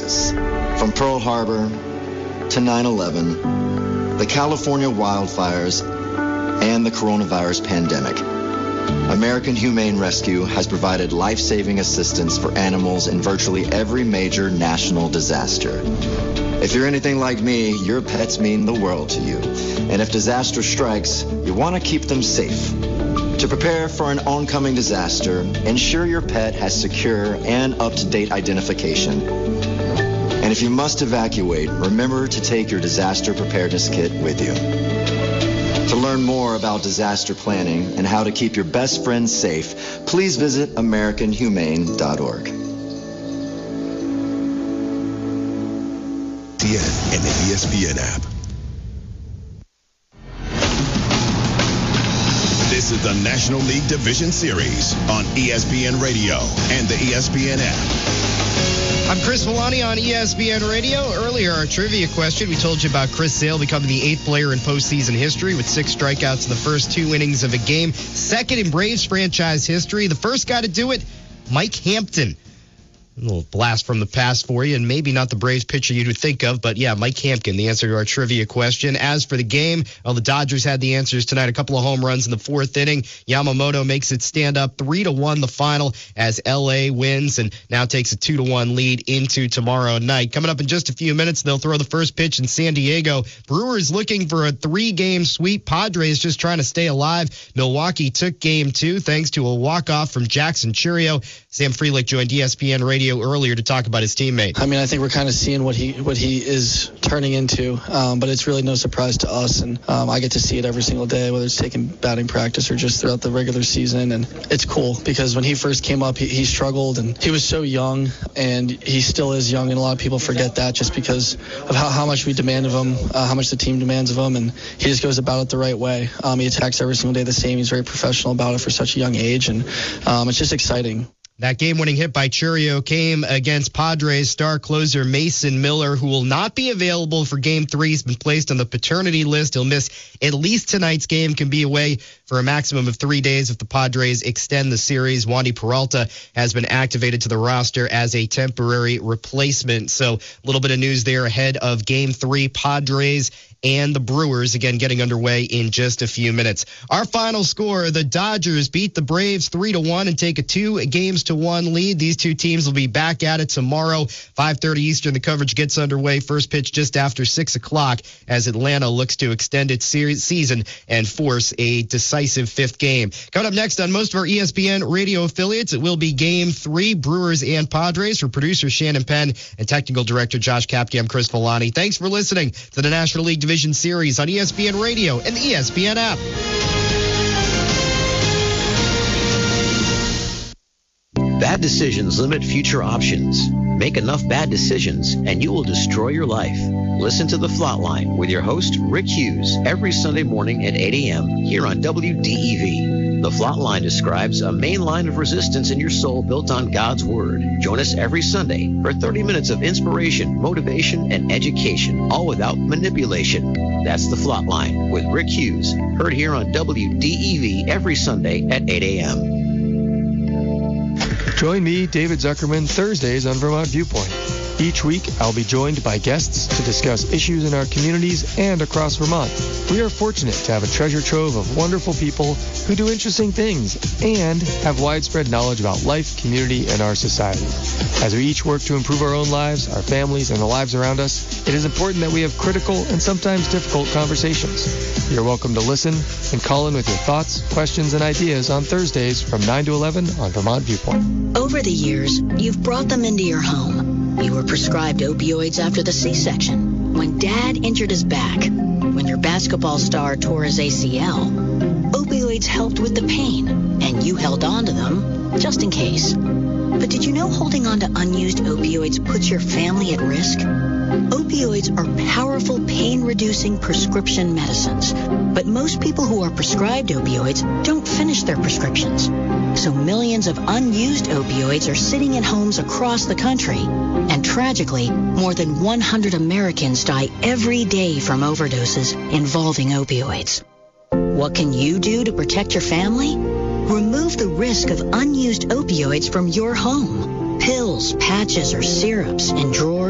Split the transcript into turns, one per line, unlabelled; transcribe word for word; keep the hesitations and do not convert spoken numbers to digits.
crisis. From Pearl Harbor to nine eleven, the California wildfires, and the coronavirus pandemic, American Humane Rescue has provided life-saving assistance for animals in virtually every major national disaster. If you're anything like me, your pets mean the world to you. And if disaster strikes, you want to keep them safe. To prepare for an oncoming disaster, ensure your pet has secure and up-to-date identification. And if you must evacuate, remember to take your disaster preparedness kit with you. To learn more about disaster planning and how to keep your best friends safe, please visit American Humane dot org.
And the E S P N app. This is the National League Division Series on E S P N Radio and the E S P N app.
I'm Chris Villani on E S P N Radio. Earlier, our trivia question, we told you about Chris Sale becoming the eighth player in postseason history with six strikeouts in the first two innings of a game. Second in Braves franchise history. The first guy to do it, Mike Hampton. A little blast from the past for you, and maybe not the Braves pitcher you'd think of, but yeah, Mike Hampton, the answer to our trivia question. As for the game, well, the Dodgers had the answers tonight. A couple of home runs in the fourth inning. Yamamoto makes it stand up three to one the final as L A wins and now takes a two to one lead into tomorrow night. Coming up in just a few minutes, they'll throw the first pitch in San Diego. Brewers looking for a three-game sweep. Padres just trying to stay alive. Milwaukee took game two thanks to a walk-off from Jackson Chourio. Sam Frelick joined E S P N Radio earlier to talk about his teammate.
I mean, I think we're kind of seeing what he what he is turning into, um, but it's really no surprise to us, and um, I get to see it every single day, whether it's taking batting practice or just throughout the regular season, and it's cool because when he first came up, he, he struggled, and he was so young, and he still is young, and a lot of people forget that just because of how, how much we demand of him, uh, how much the team demands of him, and he just goes about it the right way. Um, he attacks every single day the same. He's very professional about it for such a young age, and um, it's just exciting.
That game-winning hit by Chourio came against Padres star closer Mason Miller, who will not be available for Game three. He's been placed on the paternity list. He'll miss at least tonight's game, can be away for a maximum of three days if the Padres extend the series. Wandy Peralta has been activated to the roster as a temporary replacement. So a little bit of news there ahead of Game three. Padres and the Brewers, again, getting underway in just a few minutes. Our final score, the Dodgers beat the Braves three to one and take a two games to one lead. These two teams will be back at it tomorrow, five thirty Eastern. The coverage gets underway. First pitch just after six o'clock as Atlanta looks to extend its series season and force a decisive fifth game. Coming up next on most of our E S P N radio affiliates, it will be Game three, Brewers and Padres. For producer Shannon Penn and technical director Josh Kapke, I'm Chris Villani. Thanks for listening to the National League Division Series on E S P N Radio and the E S P N app.
Bad decisions limit future options. Make enough bad decisions and you will destroy your life. Listen to The Flatline with your host, Rick Hughes, every Sunday morning at eight a.m. here on W D E V. The Flatline describes a main line of resistance in your soul built on God's Word. Join us every Sunday for thirty minutes of inspiration, motivation, and education, all without manipulation. That's The Flatline with Rick Hughes, heard here on W D E V every Sunday at eight a.m.
Join me, David Zuckerman, Thursdays on Vermont Viewpoint. Each week, I'll be joined by guests to discuss issues in our communities and across Vermont. We are fortunate to have a treasure trove of wonderful people who do interesting things and have widespread knowledge about life, community, and our society. As we each work to improve our own lives, our families, and the lives around us, it is important that we have critical and sometimes difficult conversations. You're welcome to listen and call in with your thoughts, questions, and ideas on Thursdays from nine to eleven on Vermont Viewpoint.
Over the years, you've brought them into your home. You were prescribed opioids after the C-section, when Dad injured his back, when your basketball star tore his A C L. Opioids helped with the pain, and you held on to them just in case. But did you know holding on to unused opioids puts your family at risk? Opioids are powerful pain-reducing prescription medicines, but most people who are prescribed opioids don't finish their prescriptions. So millions of unused opioids are sitting in homes across the country. And tragically, more than one hundred Americans die every day from overdoses involving opioids. What can you do to protect your family? Remove the risk of unused opioids from your home. Pills, patches, or syrups in drawers